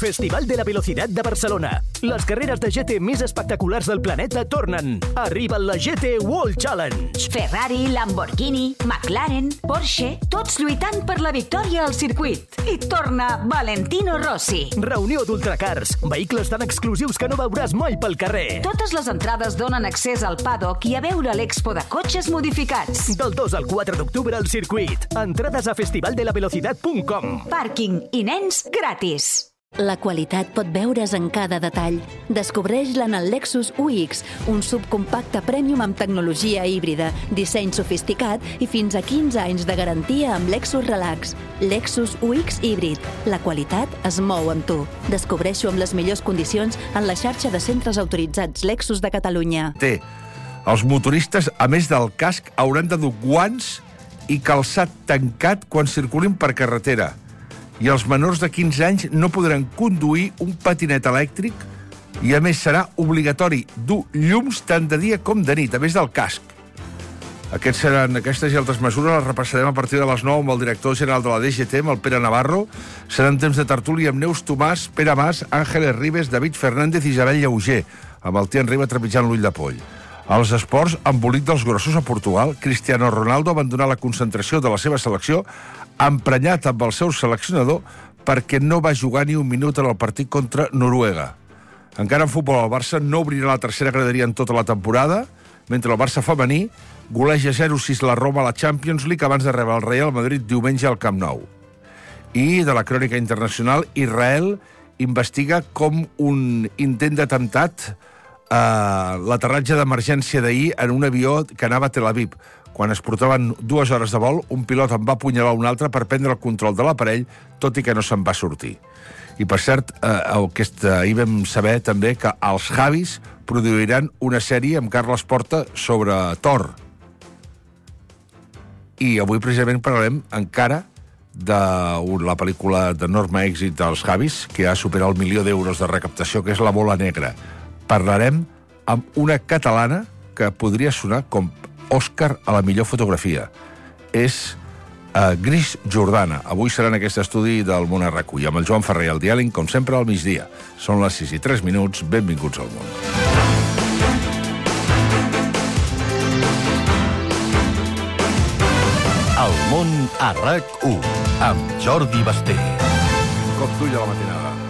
Festival de la Velocitat de Barcelona. Les carreres de GT més espectaculars del planeta tornen. Arriba la GT World Challenge. Ferrari, Lamborghini, McLaren, Porsche, tots lluitant per la victòria al circuit. I torna Valentino Rossi. Reunió d'ultracars, vehicles tan exclusius que no veuràs mai pel carrer. Totes les entrades donen accés al paddock i a veure l'expo de cotxes modificats. Del 2 al 4 d'octubre al circuit. Entrades a festivaldelavelocitat.com. Pàrquing i nens gratis. La qualitat pot veure's en cada detall. Descobreix-la en el Lexus UX, un subcompacte premium amb tecnologia híbrida, disseny sofisticat i fins a 15 anys de garantia amb Lexus Relax. Lexus UX híbrid. La qualitat es mou amb tu. Descobreix-ho amb les millors condicions en la xarxa de centres autoritzats Lexus de Catalunya. Els motoristes, a més del casc, hauran de dur guants i calçat tancat quan circulin per carretera. I els menors de 15 anys no podran conduir un patinet elèctric i, a més, serà obligatori dur llums tant de dia com de nit, a més del casc. Aquestes i altres mesures les repassarem a partir de les 9 amb el director general de la DGT, amb el Pere Navarro. Seran temps de tertúlia amb Neus Tomàs, Pere Mas, Àngeles Ribes, David Fernández i Isabel Llauger, amb el Tian Riba trepitjant l'ull de poll. Als esports, embolic dels grossos a Portugal, Cristiano Ronaldo abandonà la concentració de la seva selecció emprenyat amb el seu seleccionador perquè no va jugar ni un minut en el partit contra Noruega. Encara en futbol, el Barça no obrirà la tercera graderia en tota la temporada, mentre el Barça femení goleja 0-6 la Roma a la Champions League abans de rebre el Real Madrid diumenge al Camp Nou. I de la crònica internacional, Israel investiga com un intent d'atemptat l'aterratge d'emergència d'ahir en un avió que anava a Tel Aviv. Quan es portaven 2 hores de vol, un pilot en va apunyalar un altre per prendre el control de l'aparell, tot i que no se'n va sortir. I, per cert, ahir vam saber també que els Javis produiran una sèrie amb Carles Porta sobre Thor. I avui, precisament, parlarem encara de la pel·lícula d'enorme èxit dels Javis, que ha superat el 1.000.000 d'euros de recaptació, que és La bola negra. Parlarem amb una catalana que podria sonar com Òscar a la millor fotografia. És Gris Jordana. Avui serà en aquest estudi del Món a RAC1. I amb el Joan Ferrer i el diàleg, com sempre, al migdia. Són les 6:03. Benvinguts al món. El món a RAC1, amb Jordi Basté. Cop d'ull a la matinada.